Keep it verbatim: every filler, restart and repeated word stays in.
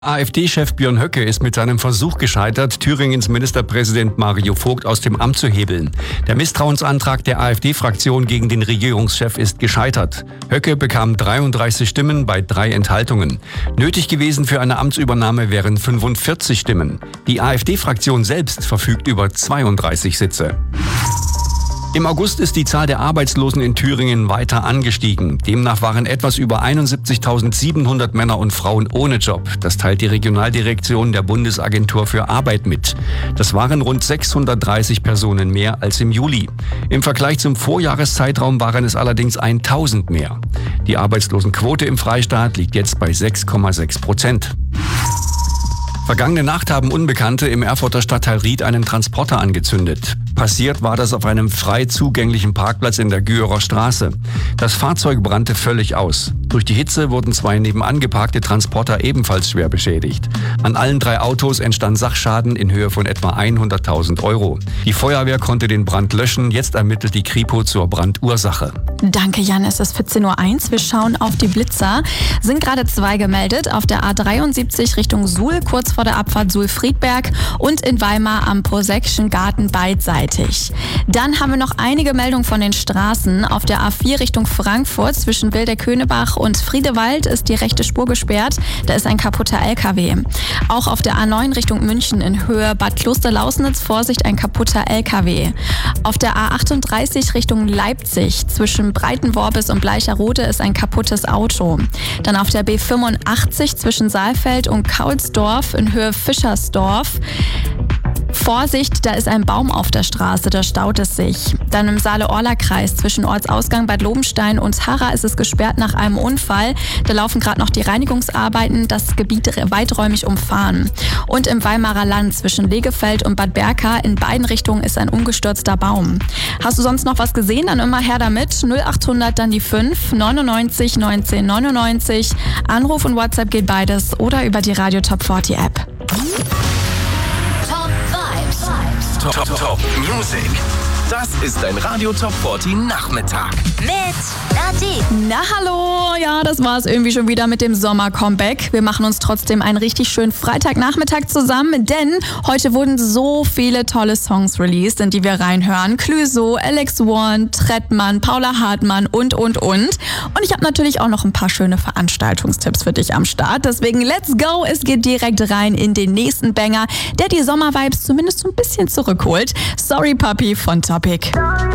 AfD-Chef Björn Höcke ist mit seinem Versuch gescheitert, Thüringens Ministerpräsident Mario Vogt aus dem Amt zu hebeln. Der Misstrauensantrag der AfD-Fraktion gegen den Regierungschef ist gescheitert. Höcke bekam dreiunddreißig Stimmen bei drei Enthaltungen. Nötig gewesen für eine Amtsübernahme wären fünfundvierzig Stimmen. Die AfD-Fraktion selbst verfügt über zweiunddreißig Sitze. Im August ist die Zahl der Arbeitslosen in Thüringen weiter angestiegen. Demnach waren etwas über einundsiebzigtausendsiebenhundert Männer und Frauen ohne Job. Das teilt die Regionaldirektion der Bundesagentur für Arbeit mit. Das waren rund sechshundertdreißig Personen mehr als im Juli. Im Vergleich zum Vorjahreszeitraum waren es allerdings tausend mehr. Die Arbeitslosenquote im Freistaat liegt jetzt bei sechs Komma sechs Prozent. Vergangene Nacht haben Unbekannte im Erfurter Stadtteil Ried einen Transporter angezündet. Passiert war das auf einem frei zugänglichen Parkplatz in der Güerer Straße. Das Fahrzeug brannte völlig aus. Durch die Hitze wurden zwei nebenan geparkte Transporter ebenfalls schwer beschädigt. An allen drei Autos entstand Sachschaden in Höhe von etwa hunderttausend Euro. Die Feuerwehr konnte den Brand löschen. Jetzt ermittelt die Kripo zur Brandursache. Danke, Jan. Es ist vierzehn Uhr eins. Wir schauen auf die Blitzer. Sind gerade zwei gemeldet. Auf der A dreiundsiebzig Richtung Suhl, kurz vor der Abfahrt Suhl-Friedberg, und in Weimar am Prosäckschen Garten beidseitig. Dann haben wir noch einige Meldungen von den Straßen. Auf der A vier Richtung Frankfurt zwischen Wilder-Könebach und Friedewald ist die rechte Spur gesperrt. Da ist ein kaputter L K W. Auch auf der A neun Richtung München in Höhe Bad Kloster-Lausnitz, Vorsicht, ein kaputter L K W. Auf der A achtunddreißig Richtung Leipzig zwischen Breitenworbis und Bleicherode ist ein kaputtes Auto. Dann auf der B fünfundachtzig zwischen Saalfeld und Kaulsdorf in Höhe Fischersdorf. Vorsicht, da ist ein Baum auf der Straße, da staut es sich. Dann im Saale-Orla-Kreis zwischen Ortsausgang Bad Lobenstein und Harra ist es gesperrt nach einem Unfall. Da laufen gerade noch die Reinigungsarbeiten, das Gebiet weiträumig umfahren. Und im Weimarer Land zwischen Legefeld und Bad Berka in beiden Richtungen ist ein umgestürzter Baum. Hast du sonst noch was gesehen? Dann immer her damit. null achthundert, dann die fünf, neunundneunzig neunzehn neunundneunzig. Anruf und WhatsApp geht beides oder über die Radio Top vierzig App. Top, Top, Top Music. Das ist ein Radio Top vierzig Nachmittag. Mit Nati. Na hallo, ja, das war es irgendwie schon wieder mit dem Sommer-Comeback. Wir machen uns trotzdem einen richtig schönen Freitagnachmittag zusammen, denn heute wurden so viele tolle Songs released, in die wir reinhören. Clouseau, Alex Warren, Trettmann, Paula Hartmann und, und, und. Und ich habe natürlich auch noch ein paar schöne Veranstaltungstipps für dich am Start. Deswegen let's go, es geht direkt rein in den nächsten Banger, der die Sommervibes zumindest so ein bisschen zurückholt. Sorry Papi von Topic.